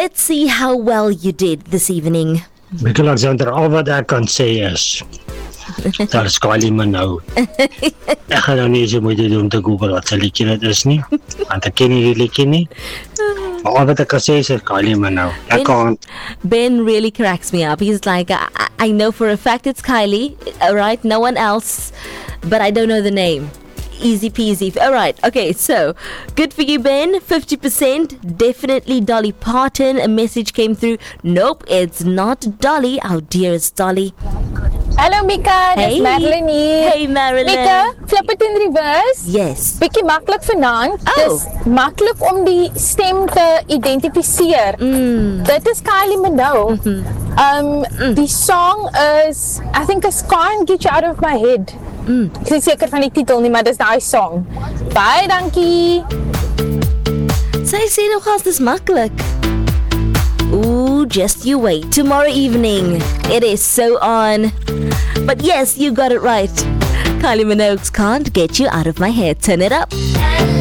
let's see how well you did this evening. Mikkel Alexander, al wat ek kan sê is daar is Kylie Minogue. Ek gaan nou nie so moeite doen om te Google wat sy liedjie dit is nie, want ek ken nie die liedjie nie. Maar al wat ek kan sê is Kylie Minogue. Ek kan Ben really cracks me up. He's like, I know for a fact it's Kylie, alright, no one else, but I don't know the name. Easy peasy. Alright, okay, so good for you, Ben. 50%. Definitely Dolly Parton. A message came through. Nope, it's not Dolly. Our dearest Dolly. Hallo Mika, dis Marilyn hier. Hey Marilyn. Mika, flip it in reverse. Yes. Bietjie maklik vanaand. Dis maklik om die stem te identifiseer. Dit is Kylie Minogue. Die song is, I think it's Can't Get You Out of My Head. Ek is seker van die titel nie, maar dis daai song. Baie dankie. Sy sê nogals dis maklik. Ooh, just you wait. Tomorrow evening, it is so on. But yes, you got it right. Kylie Minogue's Can't Get You Out of My Head. Turn it up.